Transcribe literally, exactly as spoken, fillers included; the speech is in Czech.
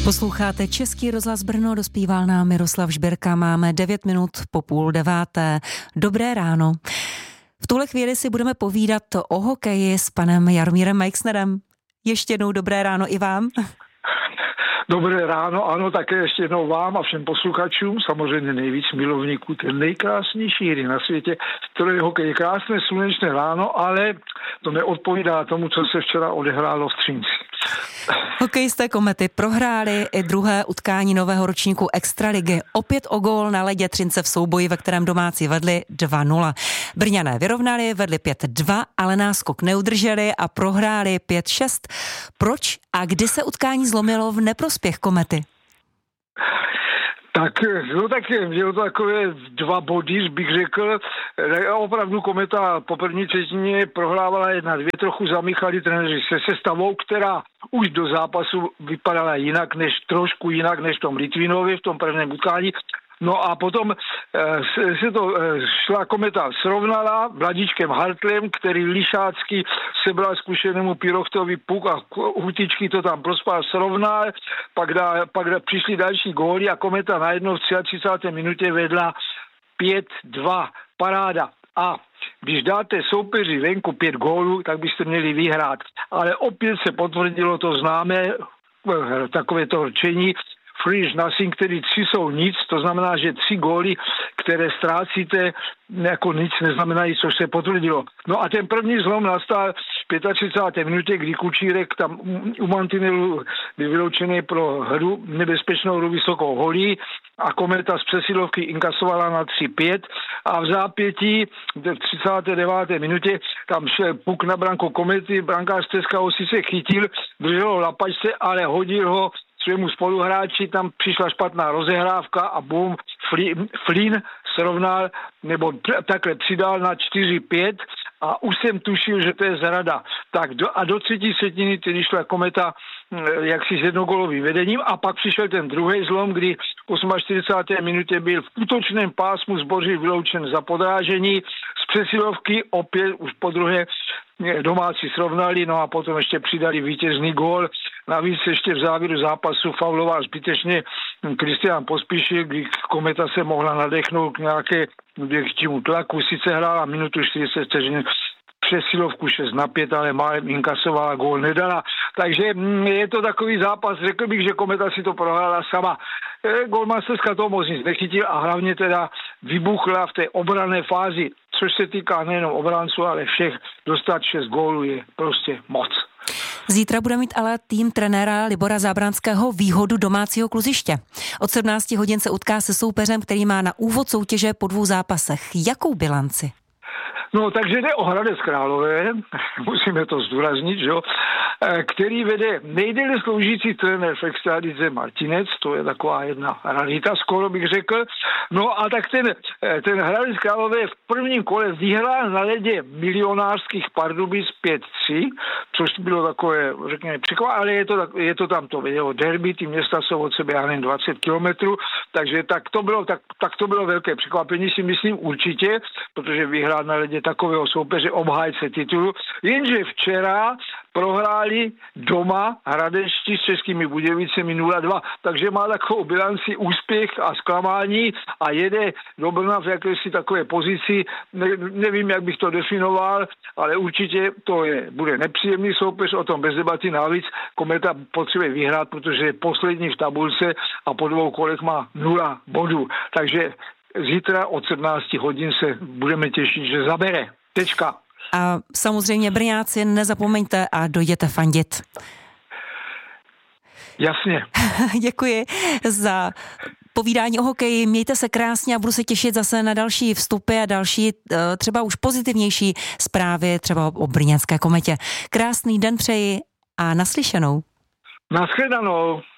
Posloucháte Český rozhlas Brno, dospíval nám Miroslav Žbirka, máme devět minut po půl deváté. Dobré ráno. V tuhle chvíli si budeme povídat o hokeji s panem Jaromírem Meixnerem. Ještě jednou dobré ráno i vám. Dobré ráno, ano, také ještě jednou vám a všem posluchačům, samozřejmě nejvíc milovníků té nejkrásnější hry na světě, které hokej je krásné slunečné ráno, ale to neodpovídá tomu, co se včera odehrálo v Třinci. Hokejisté Komety prohráli i druhé utkání nového ročníku Extraligy. Opět o gól na ledě Třince v souboji, ve kterém domácí vedli dva nula. Brňané vyrovnali, vedli pět dva, ale náskok neudrželi a prohráli pět šest. Proč a kdy se utkání zlomilo v neprospěch Komety? Tak, no tak bylo to takové dva body, bych řekl. Opravdu Kometa po první třetině prohrávala jedna dvě, trochu zamíchali trenéři se sestavou, která už do zápasu vypadala jinak, než trošku jinak, než v tom Litvínově, v tom prvním utkání. No a potom se, se to šla Kometa srovnala Vladičkem Hartlem, který lišácky sebral zkušenému Pirochtovi puk a Hutičky to tam prospal srovnal, pak, dá, pak dá, přišli další góly a Kometa najednou v třicáté třetí minutě vedla pět dva. Paráda. A když dáte soupeři venku pět gólů, tak byste měli vyhrát. Ale opět se potvrdilo to známé takové to rčení, free is nothing, tedy tři jsou nic, to znamená, že tři góly, které ztrácíte, jako nic neznamenají, což se potvrdilo. No a ten první zlom nastal v třicáté páté minutě, kdy Kučírek tam u mantinelu byl vyloučený pro hru, nebezpečnou hru vysokou holí a Kometa z přesilovky inkasovala na tři pět a v zápětí v třicáté deváté minutě tam šel puk na branku Komety, brankář Teska ho sice chytil, držel ho lapačce, ale hodil ho svému spoluhráči, tam přišla špatná rozehrávka a bum, Flynn srovnal, nebo takhle přidal na čtyři pět a už jsem tušil, že to je zrada. Tak do, a do třetí setiny tedy šla Kometa jaksi s jednogolovým vedením a pak přišel ten druhý zlom, kdy v čtyřicáté osmé minutě byl v útočném pásmu Zboří vyloučen za podrážení z přesilovky, opět už po druhé domácí srovnali, no a potom ještě přidali vítězný gól. Navíc ještě v závěru zápasu fauloval zbytečně Kristián Pospíšil, kdy Kometa se mohla nadechnout k nějaké většímu tlaku. Sice hrála minutu čtyřicet vteřin přesilovku šest na pět, ale málem inkasovala, gól nedala. Takže je to takový zápas, řekl bych, že Kometa si to prohrála sama. Gólmasterská to moc nic nechytil a hlavně teda vybuchla v té obranné fázi, což se týká nejenom obránců, ale všech. Dostat šest gólů je prostě moc. Zítra bude mít ale tým trenéra Libora Zábranského výhodu domácího kluziště. Od sedmnáct hodin se utká se soupeřem, který má na úvod soutěže po dvou zápasech. Jakou bilanci? No, takže jde o Hradec Králové, musíme to zdůraznit, že jo, který vede nejdéle sloužící trenér v extralize Martinec, to je taková jedna rarita, skoro bych řekl. No a tak ten, ten Hradec Králové v prvním kole vyhrál na ledě milionářských Pardubic pět tři, což bylo takové, řekněme, překvapení, ale je to, je to tam to video derby, ty města jsou od sebe, já nevím, dvacet kilometrů, takže tak to bylo, tak, tak to bylo velké překvapení, si myslím určitě, protože vyhrát na ledě takového soupeře obhájce titulu, jenže včera prohráli doma Hradečtí s Českými Budějovicemi nula dva, takže má takovou bilanci úspěch a zklamání a jede do Brna v jakési takové pozici, ne, nevím, jak bych to definoval, ale určitě to je, bude nepříjemný soupeř, o tom bez debaty. Navíc Kometa potřebuje vyhrát, protože je poslední v tabulce a po dvou kolech má nula bodů, takže zítra od sedmnáct hodin se budeme těšit, že zabere. Tečka. A samozřejmě Brňáci, nezapomeňte a dojděte fandit. Jasně. Děkuji za povídání o hokeji. Mějte se krásně a budu se těšit zase na další vstupy a další třeba už pozitivnější zprávy třeba o brněnské Kometě. Krásný den přeji a naslyšenou. Nashledanou.